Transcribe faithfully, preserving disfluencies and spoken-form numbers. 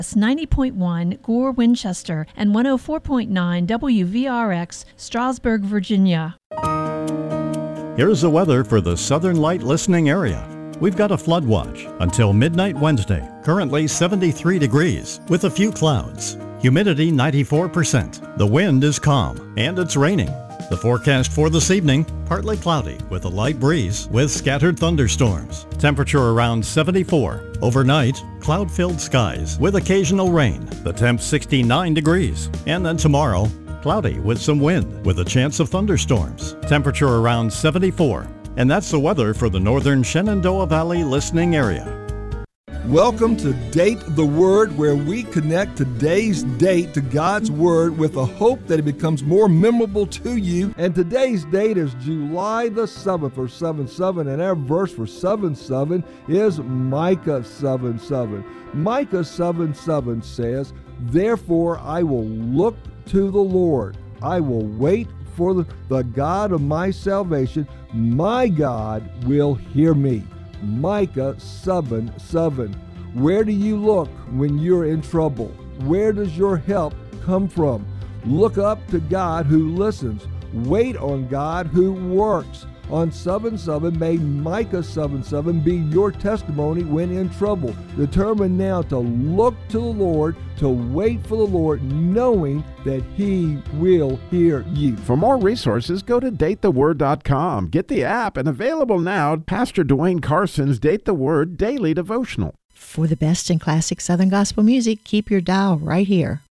ninety point one Gore Winchester and one oh four point nine W V R X Strasburg, Virginia. Here's the weather for the Southern Light listening area. We've got a flood watch until midnight Wednesday. Currently seventy-three degrees with a few clouds. Humidity ninety-four percent. The wind is calm and it's raining. The forecast for this evening, partly cloudy with a light breeze with scattered thunderstorms. Temperature around seventy-four. Overnight, cloud-filled skies with occasional rain. The temp sixty-nine degrees. And then tomorrow, cloudy with some wind with a chance of thunderstorms. Temperature around seventy-four. And that's the weather for the northern Shenandoah Valley listening area. Welcome to Date the Word, where we connect today's date to God's Word with the hope that it becomes more memorable to you. And today's date is July the seventh, or seven seven, and our verse for seven seven is Micah seven seven. Micah seven seven says, "Therefore I will look to the Lord. I will wait for the, the God of my salvation. My God will hear me." Micah seven seven. Where do you look when you're in trouble? Where does your help come from? Look up to God who listens. Wait on God who works. On seven seven, may Micah seven seven be your testimony when in trouble. Determine now to look to the Lord, to wait for the Lord, knowing that He will hear you. For more resources, go to date the word dot com. Get the app, and available now, Pastor Dwayne Carson's Date the Word Daily Devotional. For the best in classic Southern gospel music, keep your dial right here.